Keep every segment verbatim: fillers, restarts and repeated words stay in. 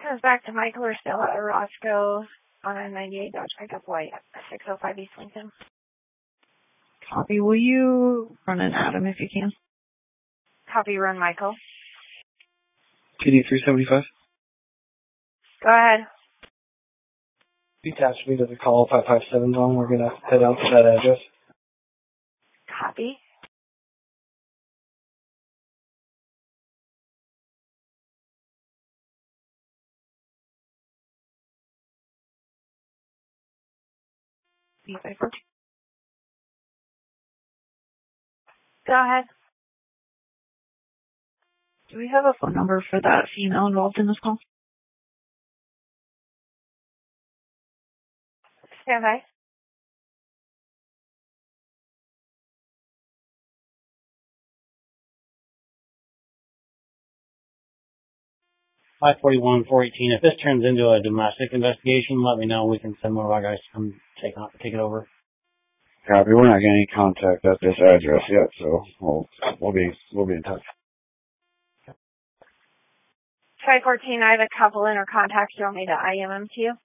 comes back to Michael or Stella at Roscoe on a ninety-eight Dodge pickup white, six oh five East Lincoln. Copy. Will you run an Adam if you can? Copy, run Michael. T D three seventy-five. Go ahead. Detach me to the call five five seven zone. We're going to head out to that address. Copy. Go ahead. Do we have a phone number for that female involved in this call? Stand by. five forty-one, four eighteen. If this turns into a domestic investigation, let me know. We can send one of our guys to come take, take it over. Copy. We're not getting any contact at this address yet, so we'll we'll be we'll be in touch. five fourteen, I have a couple in or contacts. You want me to I M them to you?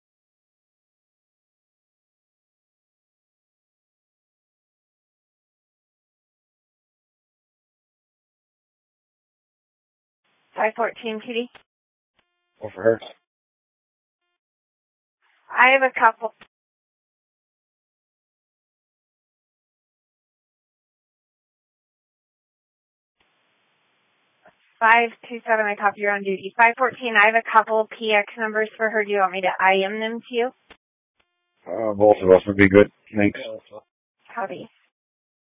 five fourteen, P D. Or for her. I have a couple. five two seven, I copy, you're on duty. five fourteen, I have a couple P X numbers for her. Do you want me to I M them to you? Uh, both of us would be good. Thanks. Copy.